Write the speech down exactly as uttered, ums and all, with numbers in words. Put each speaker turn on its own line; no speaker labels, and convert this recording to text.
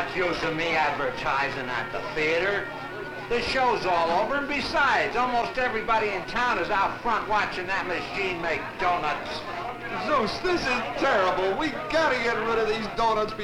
much use of me advertising at the theater. The show's all over, and besides, almost everybody in town is out front watching that machine make donuts.
Zeus, this is terrible. We gotta get rid of these donuts